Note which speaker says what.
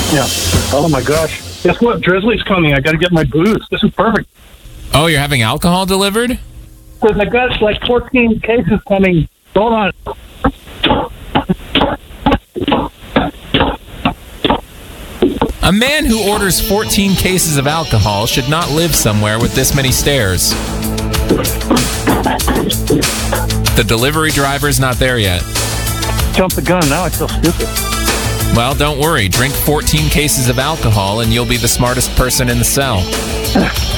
Speaker 1: Yeah. Oh, my gosh. Guess what? Drizzly's coming. I got to get my booze. This is perfect.
Speaker 2: Oh, you're having alcohol delivered?
Speaker 1: Because I got like 14 cases coming. Hold on.
Speaker 2: A man who orders 14 cases of alcohol should not live somewhere with this many stairs. The delivery driver's not there yet.
Speaker 1: Jump the gun. Now I feel stupid.
Speaker 2: Well, don't worry. Drink 14 cases of alcohol and you'll be the smartest person in the cell.